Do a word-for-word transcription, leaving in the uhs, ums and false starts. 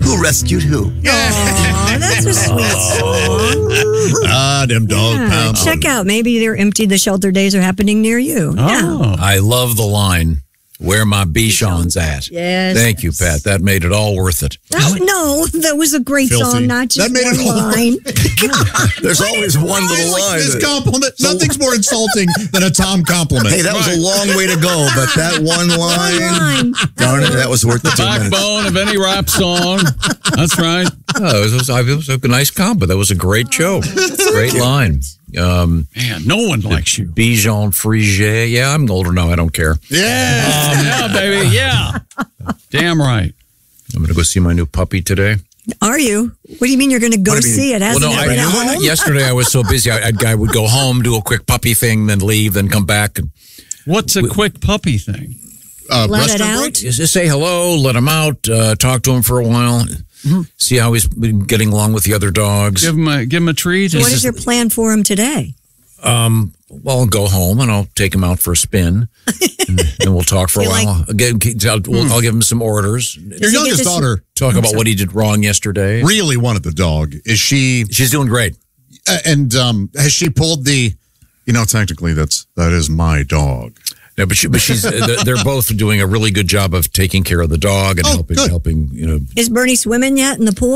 Who rescued who? Aw, that's a sweet song. Ah, them dog Yeah, pounds. check out. Maybe they're empty. The shelter days are happening near you. Oh. I love the line, where my Bichon's at. Yes. Thank you, Pat. That made it all worth it. Oh, no, that was a great Filthy. song, not just That made it one all- line. There's always one little line. This that- compliment. Nothing's more insulting than a Tom compliment. Hey, that was a long way to go, but that one line, line. darn it, that was worth the two minutes. Backbone of any rap song. That's right. Oh, it, was, it was a nice combo. That was a great joke. Great line. Um, Man, no one likes you. Bichon Frigé. Yeah, I'm older now. I don't care. Yeah. Um, yeah, baby. Yeah. Damn right. I'm going to go see my new puppy today. Are you? What do you mean you're going to go What do you mean? see it? Hasn't Well, no, it I, been at I- home? yesterday I was so busy. I, I would go home, do a quick puppy thing, then leave, then come back. And What's a quick puppy thing? Uh, Let it restaurant out? break? just say hello, let him out, uh, talk to him for a while, see how he's been getting along with the other dogs. Give him a, give him a treat. What is your plan for him today? Um, well, I'll go home and I'll take him out for a spin, and, and we'll talk for a You while. like- I'll, get, I'll, we'll- I'll give him some orders. Your Does he get youngest to- daughter Talk about what he did wrong yesterday. really wanted the dog. Is she? She's doing great. Uh, and um, has she pulled the? You know, technically, that's that is my dog. No, but she, but she's they're they're both doing a really good job of taking care of the dog and Oh, helping good. helping you know Is Bernie swimming yet in the pool?